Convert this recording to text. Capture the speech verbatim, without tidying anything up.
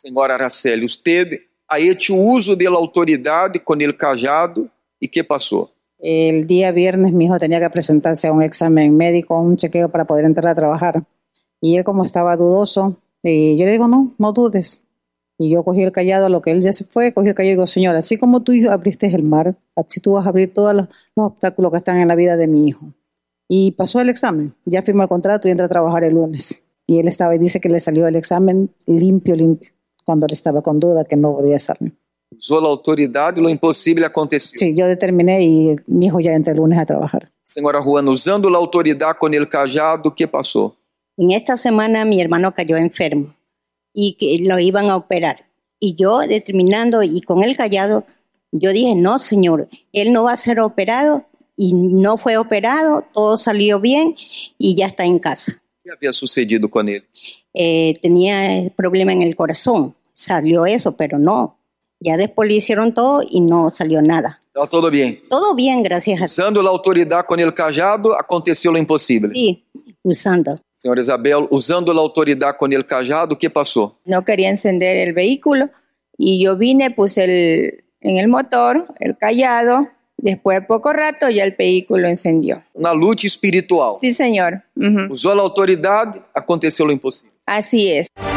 Senhora Araceli, usted ha hecho uso de la autoridad con el cajado y ¿qué pasó? El día viernes mi hijo tenía que presentarse a un examen médico, un chequeo para poder entrar a trabajar. Y él como estaba dudoso, y yo le digo, no, no dudes. Y yo cogí el callado, a lo que él ya se fue, cogí el callado y digo, Señor, así como tú abriste el mar, así tú vas a abrir todos los, los obstáculos que están en la vida de mi hijo. Y pasó el examen, ya firmó el contrato y entra a trabajar el lunes. Y él estaba y dice que le salió el examen limpio, limpio, cuando él estaba con duda que no podía salir. Usó la autoridad y lo imposible aconteció. Sí, yo determiné y mi hijo ya entra el lunes a trabajar. Señora Juana, usando la autoridad con el cajado, ¿qué pasó? En esta semana mi hermano cayó enfermo y que lo iban a operar. Y yo determinando y con el callado, yo dije, no señor, él no va a ser operado y no fue operado, todo salió bien y ya está en casa. ¿Qué había sucedido con él? Eh, tenía problema en el corazón, salió eso, pero no. Ya después le hicieron todo y no salió nada. Estaba todo bien. Todo bien, gracias a Dios. Usando la autoridad con el cajado, aconteció lo imposible. Sí, usando. Señora Isabel, usando la autoridad con el cajado, ¿qué pasó? No quería encender el vehículo y yo vine, puse el, en el motor el callado. Después de poco rato ya el vehículo encendió. Una lucha espiritual. Sí, señor. Uh-huh. Usó la autoridad, aconteció lo imposible. Así es.